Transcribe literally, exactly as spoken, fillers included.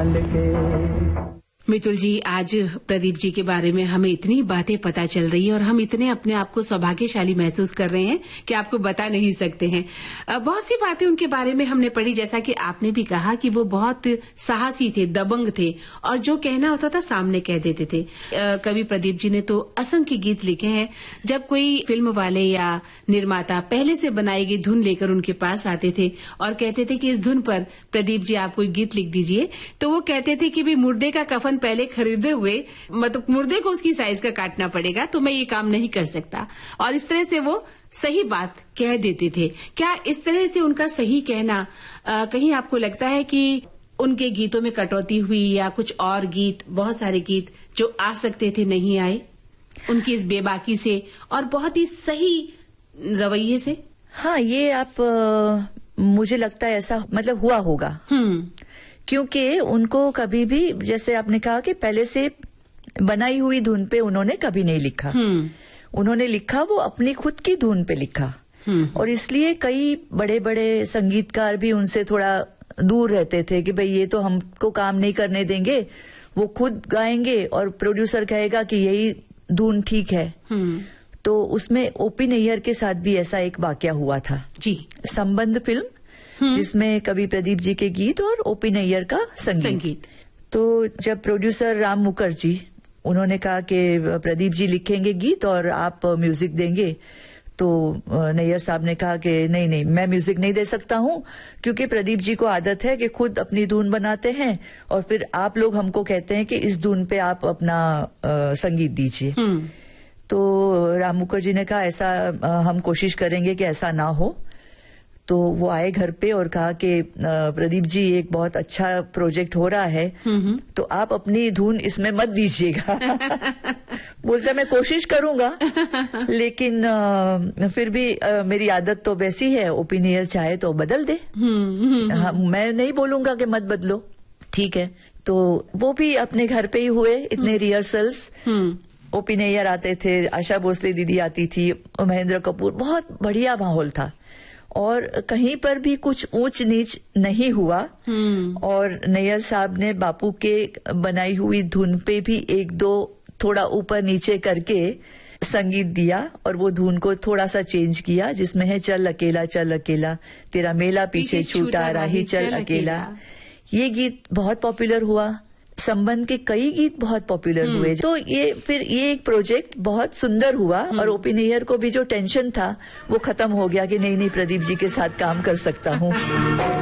डाल के। मितुल जी, आज प्रदीप जी के बारे में हमें इतनी बातें पता चल रही है और हम इतने अपने आप को सौभाग्यशाली महसूस कर रहे हैं कि आपको बता नहीं सकते हैं। बहुत सी बातें उनके बारे में हमने पढ़ी, जैसा कि आपने भी कहा कि वो बहुत साहसी थे, दबंग थे और जो कहना होता था सामने कह देते थे। कवि प्रदीप जी ने तो असंख्य गीत लिखे हैं। जब कोई फिल्म वाले या निर्माता पहले से बनाई गई धुन लेकर उनके पास आते थे और कहते थे कि इस धुन पर प्रदीप जी आप कोई गीत लिख दीजिए, तो वो कहते थे कि भी मुर्दे का कफन पहले खरीदे हुए, मतलब मुर्दे को उसकी साइज का काटना पड़ेगा, तो मैं ये काम नहीं कर सकता। और इस तरह से वो सही बात कह देते थे। क्या इस तरह से उनका सही कहना आ, कहीं आपको लगता है कि उनके गीतों में कटौती हुई या कुछ और गीत, बहुत सारे गीत जो आ सकते थे नहीं आए उनकी इस बेबाकी से और बहुत ही सही रवैये से? हाँ, ये आप आ, मुझे लगता है ऐसा मतलब हुआ होगा। हम्म क्योंकि उनको कभी भी, जैसे आपने कहा कि पहले से बनाई हुई धुन पे उन्होंने कभी नहीं लिखा। उन्होंने लिखा वो अपनी खुद की धुन पे लिखा। और इसलिए कई बड़े बड़े संगीतकार भी उनसे थोड़ा दूर रहते थे कि भाई ये तो हमको काम नहीं करने देंगे, वो खुद गाएंगे और प्रोड्यूसर कहेगा कि यही धुन ठीक है। तो उसमें ओपी नैयर के साथ भी ऐसा एक वाकया हुआ था जी। संबंध फिल्म, जिसमें कवि प्रदीप जी के गीत और ओपी नैयर का संगीत। संगीत तो जब प्रोड्यूसर राम मुखर्जी, उन्होंने कहा कि प्रदीप जी लिखेंगे गीत और आप म्यूजिक देंगे, तो नैयर साहब ने कहा कि नहीं नहीं, मैं म्यूजिक नहीं दे सकता हूं, क्योंकि प्रदीप जी को आदत है कि खुद अपनी धुन बनाते हैं और फिर आप लोग हमको कहते हैं कि इस धुन पे आप अपना आ, संगीत दीजिए। तो राम मुखर्जी ने कहा ऐसा आ, हम कोशिश करेंगे कि ऐसा ना हो। तो वो आए घर पे और कहा कि प्रदीप जी एक बहुत अच्छा प्रोजेक्ट हो रहा है, तो आप अपनी धुन इसमें मत दीजिएगा। बोलता मैं कोशिश करूंगा, लेकिन आ, फिर भी आ, मेरी आदत तो वैसी है, ओपी नैयर चाहे तो बदल दे। हाँ, मैं नहीं बोलूंगा कि मत बदलो, ठीक है। तो वो भी अपने घर पे ही हुए, इतने रिहर्सल्स। ओपी नैयर आते थे, आशा भोसले दीदी आती थी, महेंद्र कपूर, बहुत बढ़िया माहौल था और कहीं पर भी कुछ ऊंच नीच नहीं हुआ। और नैयर साहब ने बापू के बनाई हुई धुन पे भी एक दो थोड़ा ऊपर नीचे करके संगीत दिया और वो धुन को थोड़ा सा चेंज किया, जिसमें है चल अकेला चल अकेला, तेरा मेला पीछे छूटा राही चल अकेला। ये गीत बहुत पॉपुलर हुआ। संबंध के कई गीत बहुत पॉपुलर हुए। तो ये फिर ये एक प्रोजेक्ट बहुत सुंदर हुआ और ओपी नैयर को भी जो टेंशन था वो खत्म हो गया कि नहीं नहीं, प्रदीप जी के साथ काम कर सकता हूँ।